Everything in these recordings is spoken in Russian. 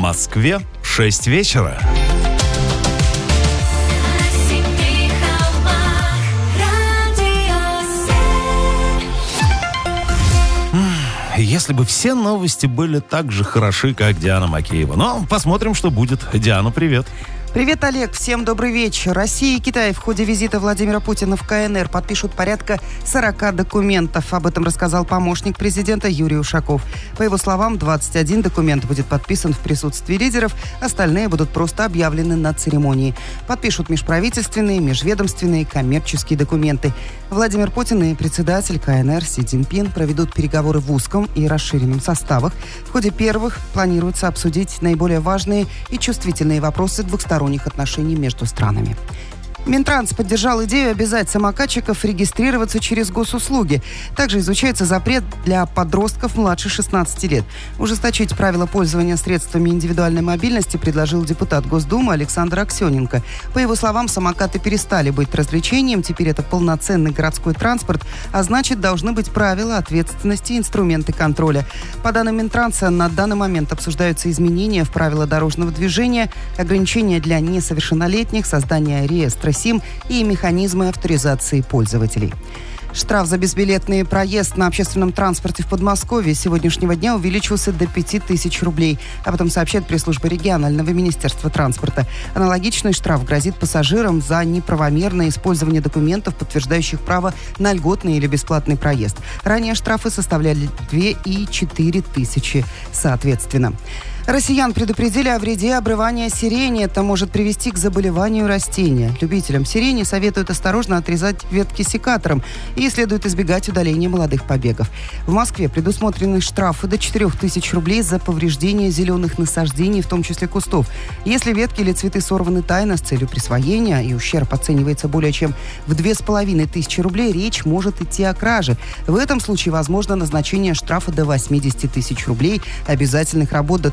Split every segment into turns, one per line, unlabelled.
Москве 6 вечера. Если бы все новости были так же хороши, как Диана Макеева. Но посмотрим, что будет. Диана, привет.
Привет, Олег. Всем добрый вечер. Россия и Китай в ходе визита Владимира Путина в КНР подпишут порядка 40 документов. Об этом рассказал помощник президента Юрий Ушаков. По его словам, 21 документ будет подписан в присутствии лидеров, остальные будут просто объявлены на церемонии. Подпишут межправительственные, межведомственные, коммерческие документы. Владимир Путин и председатель КНР Си Цзиньпин проведут переговоры в узком и расширенном составах. В ходе первых планируется обсудить наиболее важные и чувствительные вопросы двухсторонних отношений между странами. Минтранс поддержал идею обязать самокатчиков регистрироваться через госуслуги. Также изучается запрет для подростков младше 16 лет. Ужесточить правила пользования средствами индивидуальной мобильности предложил депутат Госдумы Александр Аксененко. По его словам, самокаты перестали быть развлечением, теперь это полноценный городской транспорт, а значит, должны быть правила ответственности и инструменты контроля. По данным Минтранса, на данный момент обсуждаются изменения в правила дорожного движения, ограничения для несовершеннолетних, создание реестра СИМ и механизмы авторизации пользователей. Штраф за безбилетный проезд на общественном транспорте в Подмосковье с сегодняшнего дня увеличился до 5000 рублей. Об этом сообщает пресс-служба регионального министерства транспорта. Аналогичный штраф грозит пассажирам за неправомерное использование документов, подтверждающих право на льготный или бесплатный проезд. Ранее штрафы составляли 2 и 4 тысячи соответственно. Россиян предупредили о вреде обрывания сирени. Это может привести к заболеванию растения. Любителям сирени советуют осторожно отрезать ветки секатором и следует избегать удаления молодых побегов. В Москве предусмотрены штрафы до 4000 рублей за повреждение зеленых насаждений, в том числе кустов. Если ветки или цветы сорваны тайно с целью присвоения и ущерб оценивается более чем в 2500 рублей, речь может идти о краже. В этом случае возможно назначение штрафа до 80 тысяч рублей, обязательных работ до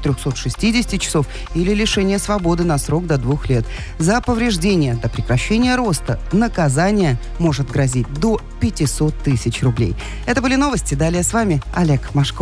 360 часов или лишение свободы на срок до 2 лет. За повреждение до прекращения роста наказание может грозить до 500 тысяч рублей. Это были новости. Далее с вами Олег Машков.